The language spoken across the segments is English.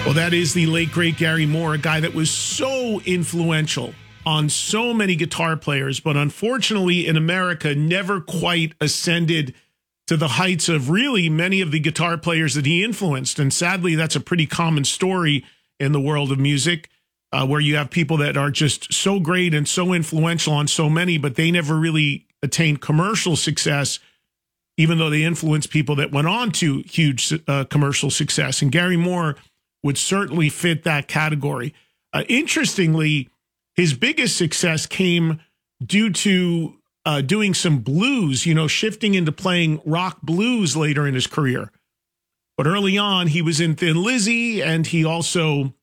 Well, that is the late, great Gary Moore, a guy that was so influential on so many guitar players, but unfortunately in America never quite ascended to the heights of really many of the guitar players that he influenced. And sadly, that's a pretty common story in the world of music, where you have people that are just so great and so influential on so many, but they never really attained commercial success, even though they influenced people that went on to huge commercial success. And Gary Moore would certainly fit that category. Interestingly, his biggest success came due to doing some blues, shifting into playing rock blues later in his career. But early on, he was in Thin Lizzy, and he also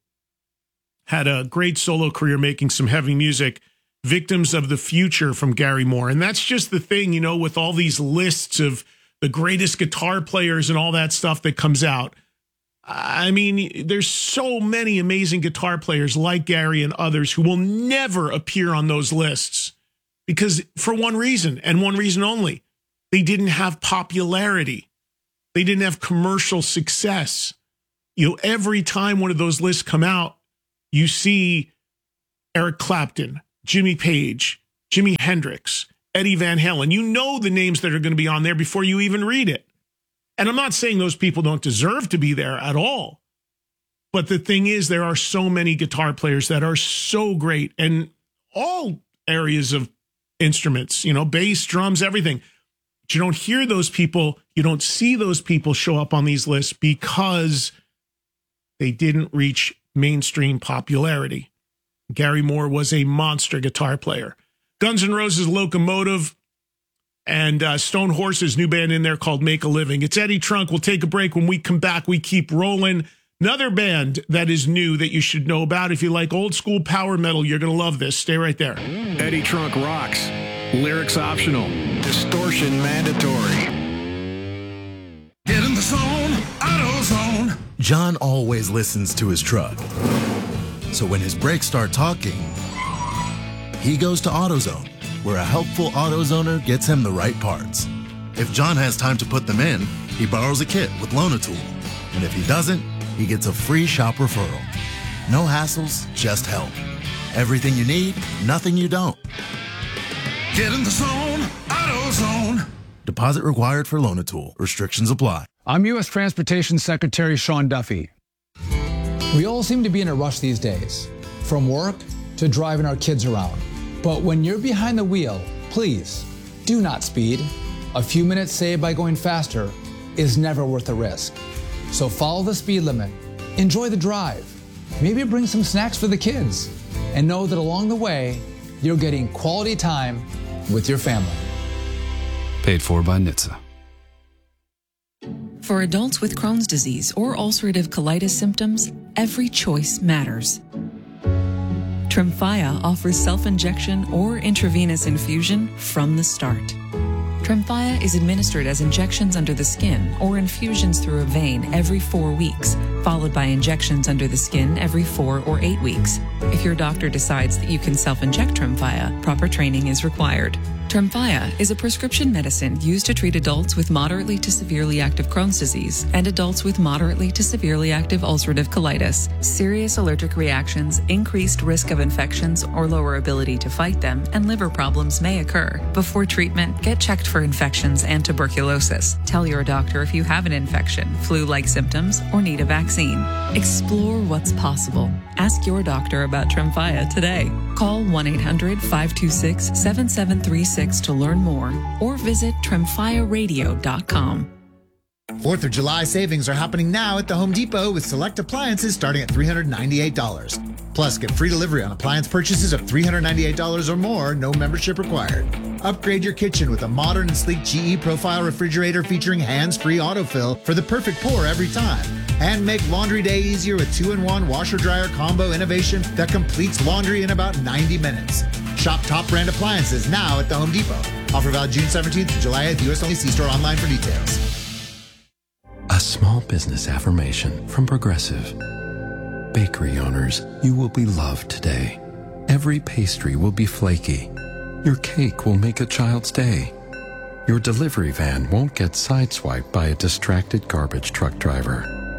had a great solo career making some heavy music. Victims of the Future from Gary Moore. And that's just the thing, with all these lists of the greatest guitar players and all that stuff that comes out. I mean, there's so many amazing guitar players like Gary and others who will never appear on those lists because for one reason and one reason only, they didn't have popularity. They didn't have commercial success. Every time one of those lists come out, you see Eric Clapton, Jimmy Page, Jimi Hendrix, Eddie Van Halen. You know the names that are going to be on there before you even read it. And I'm not saying those people don't deserve to be there at all. But the thing is, there are so many guitar players that are so great in all areas of instruments, bass, drums, everything. But you don't hear those people. You don't see those people show up on these lists because they didn't reach mainstream popularity. Gary Moore was a monster guitar player. Guns N' Roses' Locomotive and Stone Horse's new band in there called Make a Living. It's Eddie Trunk. We'll take a break. When we come back, we keep rolling. Another band that is new that you should know about. If you like old school power metal, you're going to love this. Stay right there. Eddie Trunk rocks. Lyrics optional. Distortion mandatory. Get in the zone, AutoZone. John always listens to his truck. So when his brakes start talking, he goes to AutoZone, where a helpful AutoZoner gets him the right parts. If John has time to put them in, he borrows a kit with Loan-A-Tool. And if he doesn't, he gets a free shop referral. No hassles, just help. Everything you need, nothing you don't. Get in the zone, AutoZone. Deposit required for Loan-A-Tool. Restrictions apply. I'm U.S. Transportation Secretary Sean Duffy. We all seem to be in a rush these days, from work to driving our kids around. But when you're behind the wheel, please do not speed. A few minutes saved by going faster is never worth the risk. So follow the speed limit, enjoy the drive, maybe bring some snacks for the kids, and know that along the way, you're getting quality time with your family. Paid for by NHTSA. For adults with Crohn's disease or ulcerative colitis symptoms, every choice matters. Tremfya offers self-injection or intravenous infusion from the start. Tremfya is administered as injections under the skin or infusions through a vein every 4 weeks, followed by injections under the skin every 4 or 8 weeks. If your doctor decides that you can self-inject Tremfya, proper training is required. Tremfya is a prescription medicine used to treat adults with moderately to severely active Crohn's disease and adults with moderately to severely active ulcerative colitis. Serious allergic reactions, increased risk of infections or lower ability to fight them, and liver problems may occur. Before treatment, get checked for infections and tuberculosis. Tell your doctor if you have an infection, flu-like symptoms, or need a vaccine. Explore what's possible. Ask your doctor about Tremfya today. Call 1-800-526-7736 to learn more or visit tremfyaradio.com. 4th of July savings are happening now at the Home Depot with select appliances starting at $398. Plus, get free delivery on appliance purchases of $398 or more, no membership required. Upgrade your kitchen with a modern and sleek GE Profile refrigerator featuring hands-free autofill for the perfect pour every time. And make laundry day easier with 2-in-1 washer-dryer combo innovation that completes laundry in about 90 minutes. Shop top brand appliances now at the Home Depot. Offer valid June 17th to July 8th. U.S. only. See store online for details. A small business affirmation from Progressive. Bakery owners, you will be loved today. Every pastry will be flaky. Your cake will make a child's day. Your delivery van won't get sideswiped by a distracted garbage truck driver. But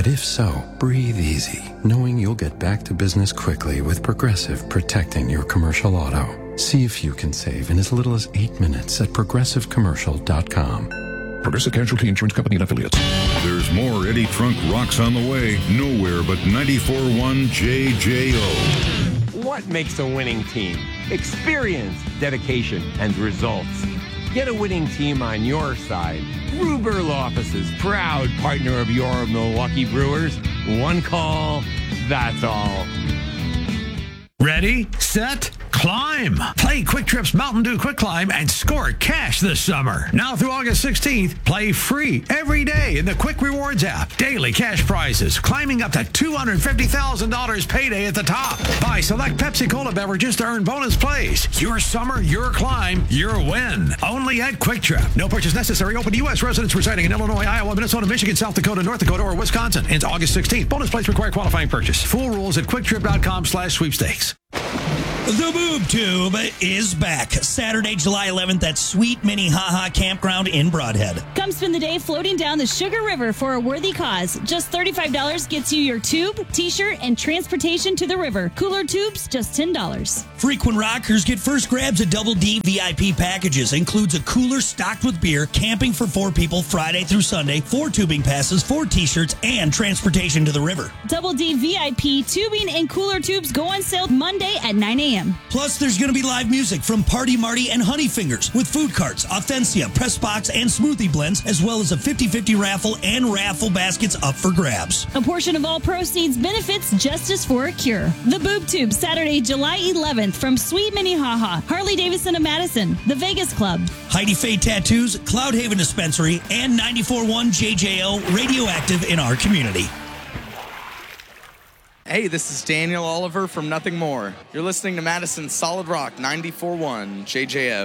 But if so, breathe easy, knowing you'll get back to business quickly with Progressive protecting your commercial auto. See if you can save in as little as 8 minutes at progressivecommercial.com. Progressive Casualty Insurance Company and Affiliates. There's more Eddie Trunk Rocks on the way. Nowhere but 94.1 JJO. What makes a winning team? Experience, dedication, and results. Get a winning team on your side. Ruber Law Offices, proud partner of your Milwaukee Brewers. One call, that's all. Ready, set, climb. Play Quick Trip's Mountain Dew Quick Climb and score cash this summer. Now through August 16th, play free every day in the Quick Rewards app. Daily cash prizes, climbing up to $250,000 payday at the top. Buy select Pepsi Cola beverages to earn bonus plays. Your summer, your climb, your win. Only at Quick Trip. No purchase necessary. Open to U.S. residents residing in Illinois, Iowa, Minnesota, Michigan, South Dakota, North Dakota, or Wisconsin. Ends August 16th. Bonus plays require qualifying purchase. Full rules at QuickTrip.com/sweepstakes. The Boob Tube is back Saturday, July 11th at Sweet Minnehaha Campground in Broadhead. Come spend the day floating down the Sugar River for a worthy cause. Just $35 gets you your tube, t-shirt, and transportation to the river. Cooler tubes, just $10. Frequent rockers get first grabs at Double D VIP packages. Includes a cooler stocked with beer, camping for 4 people Friday through Sunday, 4 tubing passes, 4 t-shirts, and transportation to the river. Double D VIP tubing and cooler tubes go on sale Monday at 9 a.m. Plus, there's going to be live music from Party Marty and Honey Fingers with food carts, Authentia, press box, and smoothie blends, as well as a 50-50 raffle and raffle baskets up for grabs. A portion of all proceeds benefits Justice for a Cure. The Boob Tube, Saturday, July 11th from Sweet Minnehaha, Harley Davidson of Madison, the Vegas Club, Heidi Faye Tattoos, Cloud Haven Dispensary, and 94.1 JJO, radioactive in our community. Hey, this is Daniel Oliver from Nothing More. You're listening to Madison's Solid Rock 94.1 JJO.